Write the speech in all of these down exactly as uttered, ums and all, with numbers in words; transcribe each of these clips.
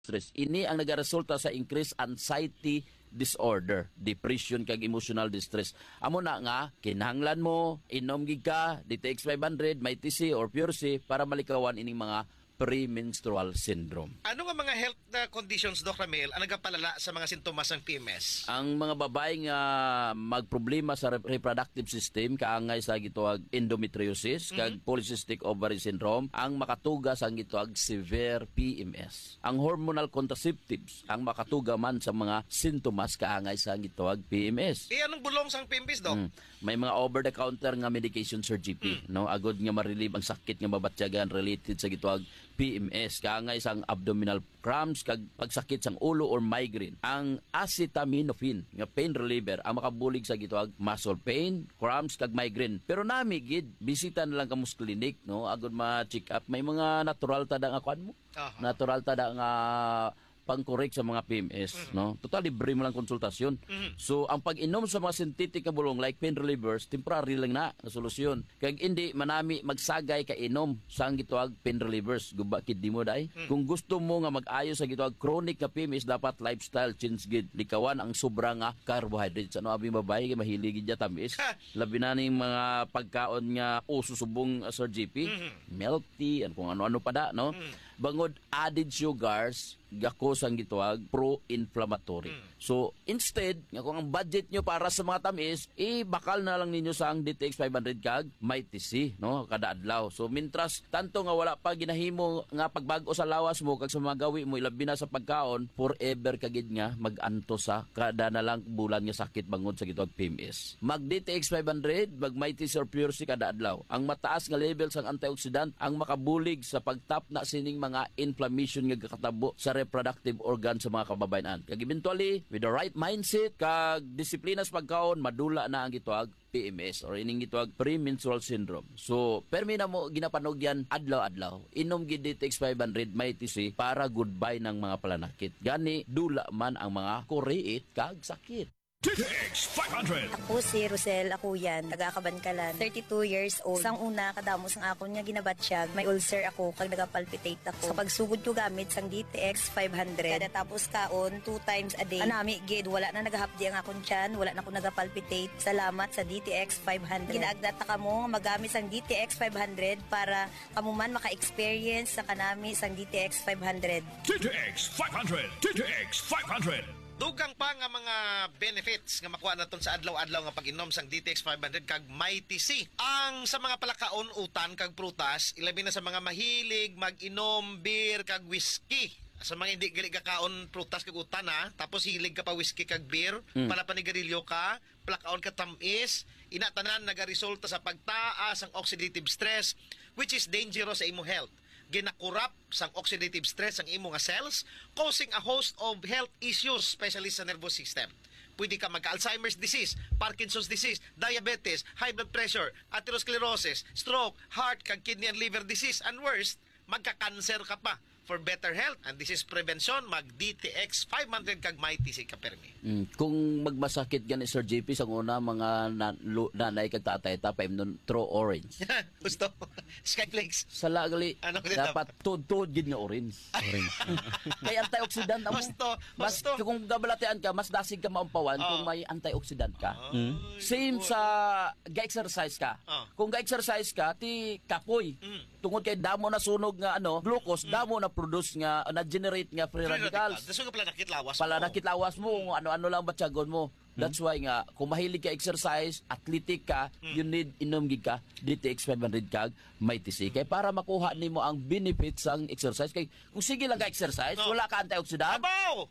stress. Ini ang nagaresulta sa increased anxiety disorder, depression kag emotional distress. Amo na nga kinahanglan mo inom gid ka D T X five hundred, may T C or Pure C para malikawan ining mga premenstrual syndrome. Ano nga mga health na conditions, Doc Ramil, ang nagapalala sa mga sintomas ng P M S? Ang mga babae nga magproblema sa rep- reproductive system kaangay sa gituag endometriosis kag Mhm. polycystic ovary syndrome ang makatuga sa gituag severe P M S. Ang hormonal contraceptives ang makatuga man sa mga sintomas kaangay sa gituag P M S. Eh, anong bulong sa P M S, Doc? Mm. May mga over-the-counter nga medication Sir G P, no? Agod nga ma-relieve ang sakit nga mabatyagan related sa gituag P M S, kaangay sang abdominal cramps kag pagsakit sang ulo or migraine. Ang acetaminophen nga pain reliever ang makabulig sa gituag muscle pain, cramps kag migraine. Pero nami gid bisita na lang kamus klinik, no? Agod ma-check up. May mga natural tada nga kuan mo. Aha. Natural tada nga pang-correct sa mga P M S, Mhm. no? Total libre mo lang konsultasyon. Mhm. So ang pag-inom sa mga synthetic nga bulong like pain relievers, temporary lang na na solusyon. Kag hindi manami magsagay ka inom sa ang gituag pain relievers. Guba kid di mo dai. Mhm. Kung gusto mo nga mag-ayo sa gituag chronic nga P M S, dapat lifestyle change gid. Likawan ang sobra nga carbohydrates. Ano abi babae kay mahilig gid ya tamis. Ha! Labi na ning mga pagkaon nga uso subong uh, Sir G P, Mhm. milk tea, and kung ano-ano pa da, no? Mhm. Bangod added sugars, gako sang gituag pro-inflammatory. Mm. So instead nga kung ang budget nyo para sa mga tamis, eh bakal na lang ninyo sa ang D T X five hundred kag may T C, no, kada adlaw. So mintras tanto nga wala pa ginahimo nga pagbago sa lawas mo kag sa mga gawi mo ilabi na sa pagkaon, forever kagid nga maganto sa kada na lang bulan nga sakit bangod sa gituag P M S. Mag D T X five hundred, mag may T C or Pure C kada adlaw. Ang mataas nga level sang antioxidant ang makabulig sa pagtap na sining mga inflammation nga kakatabo sa reproductive organ sa mga kababayan. Kag eventually, with the right mindset, kag disiplina sa pagkaon, madula na ang gituag P M S or ining gituag premenstrual syndrome. So, permi na mo ginapanog yan adlaw-adlaw. Inom gid D T X five hundred may T C para goodbye ng mga palanakit. Gani, dula man ang mga kuriit kag sakit. D T X five hundred. Ako si Rosel Akuyan, taga Kabankalan, thirty-two years old. Sang una, kadamos ang akon nga ginabatsyag, may ulcer ako, kag nagapalpitate ako. Sa pagsugod ko gamit sang D T X five hundred, kada tapos kaon, two times a day. Anami, gid, wala na nagahapdi ang akon tiyan, wala na ako nagapalpitate. Salamat sa D T X five hundred. Ginaagdata ka mo, magamit sang D T X five hundred para kamuman maka-experience sa kanami sang D T X five hundred. D T X five hundred. D T X five hundred. Dugang pa nga mga benefits nga makuha naton sa adlaw-adlaw nga pag-inom sang D T X five hundred kag may T C. Ang sa mga palakaon, utan kag prutas, ilabi na sa mga mahilig mag-inom beer kag whiskey. Sa mga hindi gali kakaon prutas kag utan ha, tapos hilig ka pa whiskey kag beer, Mm. pala panigarilyo ka, palakaon ka tamis, inatanan nagaresulta sa pagtaas ang oxidative stress which is dangerous sa imo health. Ginakurap sang oxidative stress ang imo nga cells, causing a host of health issues, especially sa nervous system. Pwede ka magka-Alzheimer's disease, Parkinson's disease, diabetes, high blood pressure, atherosclerosis, stroke, heart, kag kidney and liver disease, and worst, magka-cancer ka pa. For better health and disease prevention, mag-D T X five hundred kag may T C ka permi. Mm, kung magmasakit gani Sir J P sa una mga na, lu, nanay kag tatay tapay nun throw orange. Gusto? Skyflakes. Sa lagali Ano ko dapattud-tud gid nga orange. Orange. Kay antioxidant amo. Gusto, Mas gusto. kung gabalatean ka mas dasig ka maumpawan Oh. kung may antioxidant ka. Ay, Same boy. sa ga-exercise ka. Oh. Kung ga-exercise ka, ti kapoy. Mm. Tungod kay damo na sunog nga ano, glucose, damo na produce nga na generate nga free, Free radicals. Daso nga pala nakitlawas Pala mo. nakitlawas mo kung ano-ano lang batyagon mo. That's why nga kung mahilig ka exercise, athletic ka, you need inom gid ka D T X five hundred kag may T C kay para makuha nimo ang benefits sang exercise kay kung sige lang ka exercise, No. wala ka antioxidant. Abaw!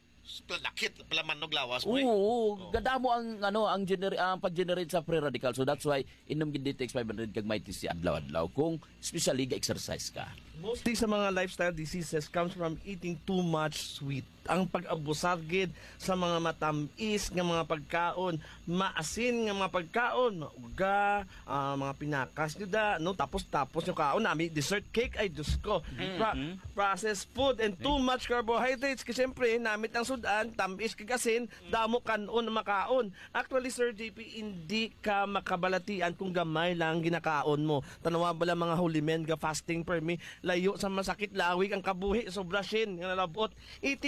Nakit pala man og lawas mo. eh. Oo, gadamo ang ano ang gener ang pag-generate sa free radical. So that's why inom gid D T X five hundred kag may T C adlaw-adlaw kung especially ga exercise ka. Mostly sa mga lifestyle diseases comes from eating too much sweet. Ang pag-abusar gid sa mga matamis nga mga pagkaon, maasin nga mga pagkaon, uga, ah, mga pinakas nida, no, tapos tapos yung kaon nami dessert cake ay Diyos ko. Pra- processed food and too much carbohydrates kasi syempre namit ang sudan sudan, tamis kagasin, damo kanon na makaon. Actually, Sir J P, hindi ka makabalatian kung gamay lang ginakaon mo. Tanawa bala mga hulimen ga fasting per me, layo sa masakit lawig ang kabuhi, sobra sin, nga nalabot.